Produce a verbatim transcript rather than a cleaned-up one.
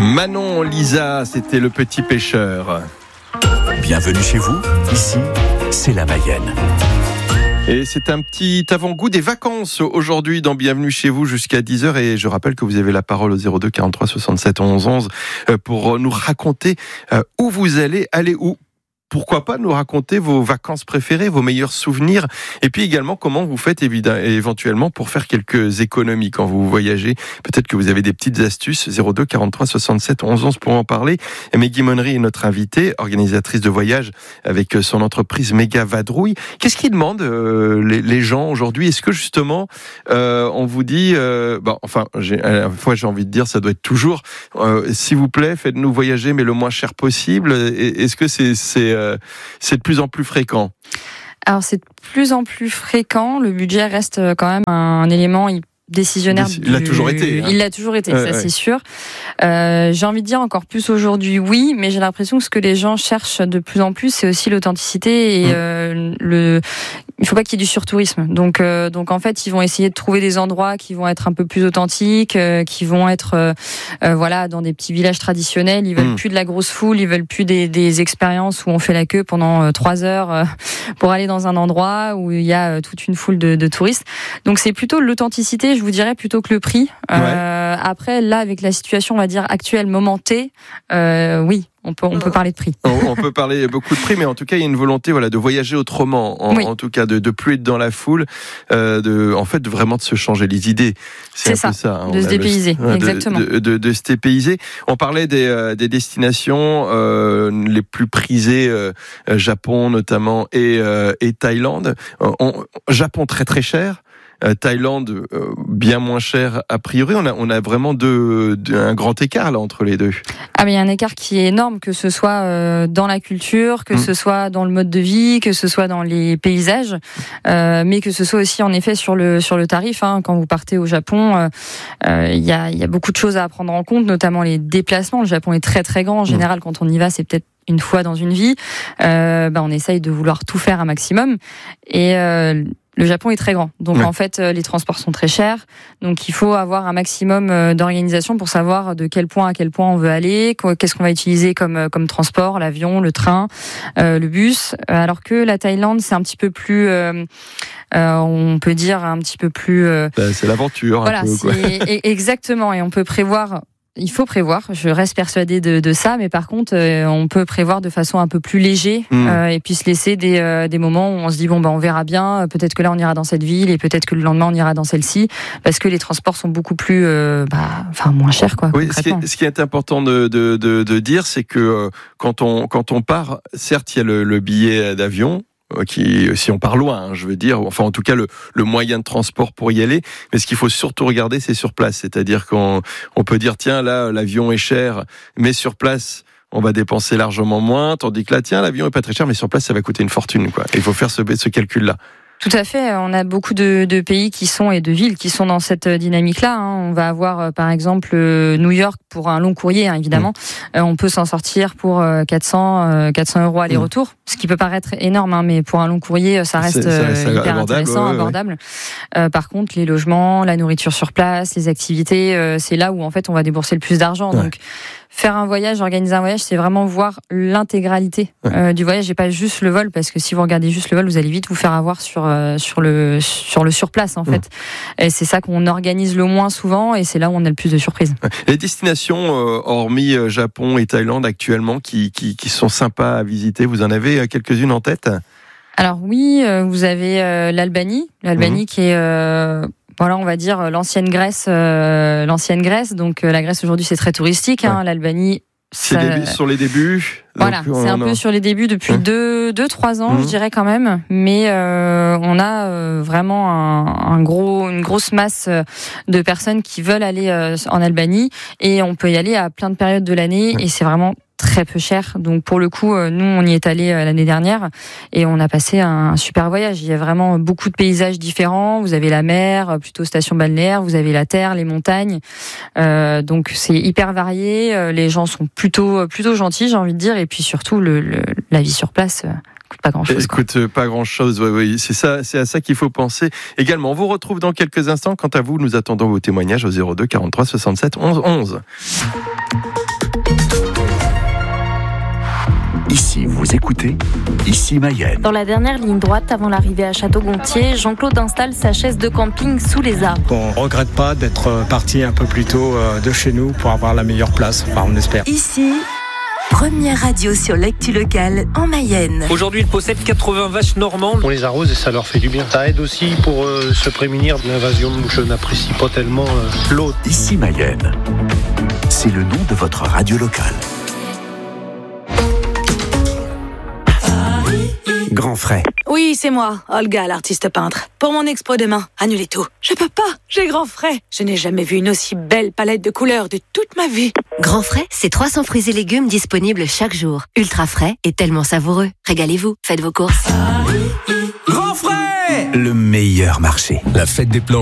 Manon Lisa, c'était le petit pêcheur. Bienvenue chez vous, ici, c'est la Mayenne. Et c'est un petit avant-goût des vacances aujourd'hui dans Bienvenue chez vous jusqu'à dix heures. Et je rappelle que vous avez la parole au zéro deux quarante-trois soixante-sept onze onze pour nous raconter où vous allez, aller où. Pourquoi pas nous raconter vos vacances préférées, vos meilleurs souvenirs, et puis également comment vous faites éventuellement pour faire quelques économies quand vous voyagez. Peut-être que vous avez des petites astuces. zéro deux quarante-trois soixante-sept onze onze pour en parler. Et Meggy Monnery est notre invitée, organisatrice de voyage avec son entreprise Méga Vadrouille. Qu'est-ce qu'ils demandent euh, les, les gens aujourd'hui? Est-ce que justement euh, on vous dit, euh, bon, enfin, j'ai, à la fois j'ai envie de dire, ça doit être toujours, euh, s'il vous plaît, faites-nous voyager mais le moins cher possible. Est-ce que c'est, c'est c'est de plus en plus fréquent? Alors c'est de plus en plus fréquent. Le budget reste quand même un élément décisionnaire. Il du... l'a toujours été. Hein. Il l'a toujours été, ouais, ça ouais. c'est sûr. Euh, j'ai envie de dire encore plus aujourd'hui, oui, mais j'ai l'impression que ce que les gens cherchent de plus en plus, c'est aussi l'authenticité et mmh. euh, le. Il faut pas qu'il y ait du surtourisme. Donc, euh, donc en fait, ils vont essayer de trouver des endroits qui vont être un peu plus authentiques, euh, qui vont être, euh, euh, voilà, dans des petits villages traditionnels. Ils veulent mmh. plus de la grosse foule, ils veulent plus des, des expériences où on fait la queue pendant euh, trois heures euh, pour aller dans un endroit où il y a euh, toute une foule de, de touristes. Donc c'est plutôt l'authenticité, je vous dirais, plutôt que le prix. Ouais. Euh, après, là, avec la situation, on va dire actuelle, moment T, euh, oui. On peut, on peut parler de prix. On, on peut parler beaucoup de prix, mais en tout cas, il y a une volonté, voilà, de voyager autrement. En, oui. en tout cas, de, de plus être dans la foule, euh, de, en fait, de vraiment de se changer les idées. C'est, C'est un ça, peu ça. Hein, de se dépayser, le, exactement. De, de, de, de se dépayser. On parlait des, euh, des destinations euh, les plus prisées, euh, Japon notamment et, euh, et Thaïlande. On, Japon très très cher. Euh, Thaïlande euh, bien moins cher a priori. On a, on a vraiment deux, deux, un grand écart là entre les deux. Ah mais il y a un écart qui est énorme, que ce soit euh, dans la culture, que mmh. ce soit dans le mode de vie, que ce soit dans les paysages, euh, mais que ce soit aussi en effet sur le sur le tarif. Hein. Quand vous partez au Japon, il euh, euh, y a il y a beaucoup de choses à prendre en compte, notamment les déplacements. Le Japon est très très grand. En général, mmh. quand on y va, c'est peut-être une fois dans une vie. Euh, bah, on essaye de vouloir tout faire un maximum et euh, le Japon est très grand, donc ouais. en fait les transports sont très chers, donc il faut avoir un maximum d'organisation pour savoir de quel point à quel point on veut aller, qu'est-ce qu'on va utiliser comme comme transport, l'avion, le train, euh, le bus. Alors que la Thaïlande c'est un petit peu plus, euh, euh, on peut dire un petit peu plus. Euh, c'est l'aventure. Voilà, un peu, quoi. C'est exactement, et on peut prévoir. Il faut prévoir, je reste persuadée de, de ça, mais par contre, euh, on peut prévoir de façon un peu plus léger mmh. euh, et puis se laisser des, euh, des moments où on se dit bon ben on verra bien, peut-être que là on ira dans cette ville et peut-être que le lendemain on ira dans celle-ci, parce que les transports sont beaucoup plus, euh, bah, enfin moins chers quoi. Oui, ce qui, est, ce qui est important de, de, de, de dire, c'est que euh, quand on quand on part, certes il y a le, le billet d'avion. Qui, si on part loin, hein, je veux dire, enfin en tout cas le, le moyen de transport pour y aller, mais ce qu'il faut surtout regarder, c'est sur place, c'est-à-dire qu'on on peut dire tiens là l'avion est cher, mais sur place on va dépenser largement moins, tandis que là tiens l'avion est pas très cher, mais sur place ça va coûter une fortune quoi. Il faut faire ce, ce calcul-là. Tout à fait. On a beaucoup de, de pays qui sont et de villes qui sont dans cette dynamique-là. Hein. On va avoir, par exemple, New York pour un long courrier, hein, évidemment. Mmh. Euh, on peut s'en sortir pour quatre cents euros aller-retour, mmh. ce qui peut paraître énorme, hein, mais pour un long courrier, ça reste ça reste hyper abordable, intéressant, ouais, abordable. Ouais. Euh, par contre, les logements, la nourriture sur place, les activités, euh, c'est là où en fait on va débourser le plus d'argent. Ouais. Donc, faire un voyage, organiser un voyage, c'est vraiment voir l'intégralité ouais. euh, du voyage et pas juste le vol, parce que si vous regardez juste le vol, vous allez vite vous faire avoir sur euh, sur le sur le surplace en fait. Ouais. Et c'est ça qu'on organise le moins souvent, et c'est là où on a le plus de surprises. Les destinations euh, hormis euh, Japon et Thaïlande actuellement qui, qui qui sont sympas à visiter, vous en avez quelques-unes en tête? Alors oui, euh, vous avez euh, l'Albanie, l'Albanie mmh. qui est euh, Voilà, on va dire l'ancienne Grèce, euh, l'ancienne Grèce. Donc euh, la Grèce aujourd'hui c'est très touristique. Hein, ouais. L'Albanie, c'est ça... début, sur les débuts. Voilà, c'est un a... peu sur les débuts depuis mmh. deux, deux, trois ans, mmh. je dirais quand même. Mais euh, on a euh, vraiment un, un gros, une grosse masse de personnes qui veulent aller euh, en Albanie, et on peut y aller à plein de périodes de l'année, mmh. et c'est vraiment très peu cher. Donc pour le coup, nous on y est allé l'année dernière et on a passé un super voyage. Il y a vraiment beaucoup de paysages différents. Vous avez la mer, plutôt station balnéaire, vous avez la terre, les montagnes. Euh, donc c'est hyper varié. Les gens sont plutôt plutôt gentils, j'ai envie de dire, et puis surtout le, le la vie sur place coûte pas grand chose. Coûte pas grand chose. Oui, oui, c'est ça, c'est à ça qu'il faut penser. Également, on vous retrouve dans quelques instants. Quant à vous, nous attendons vos témoignages au zéro deux quarante-trois soixante-sept onze onze. Ici, vous écoutez, ici Mayenne. Dans la dernière ligne droite, avant l'arrivée à Château-Gontier, Jean-Claude installe sa chaise de camping sous les arbres. On regrette pas d'être parti un peu plus tôt de chez nous pour avoir la meilleure place, enfin on espère. Ici, première radio sur l'actu locale en Mayenne. Aujourd'hui, il possède quatre-vingts vaches normandes. On les arrose et ça leur fait du bien. Ça aide aussi pour euh, se prémunir de l'invasion de mouches. Je n'apprécie pas tellement euh, l'eau. Ici Mayenne, c'est le nom de votre radio locale. Grand Frais. Oui, c'est moi, Olga, l'artiste peintre. Pour mon expo demain, annulez tout. Je peux pas, j'ai Grand Frais. Je n'ai jamais vu une aussi belle palette de couleurs de toute ma vie. Grand Frais, c'est trois cents fruits et légumes disponibles chaque jour. Ultra frais et tellement savoureux. Régalez-vous, faites vos courses. Grand Frais, le meilleur marché. La fête des plans